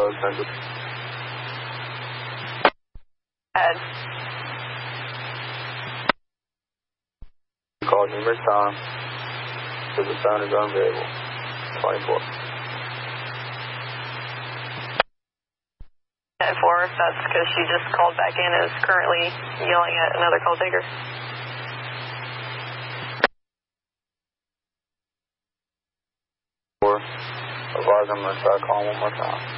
Central. Ed. Called numerous times. Said the phone is unavailable. 24. 10-4, that's because she just called back in and is currently yelling at another call taker. Advise I'm going to try calling one more time.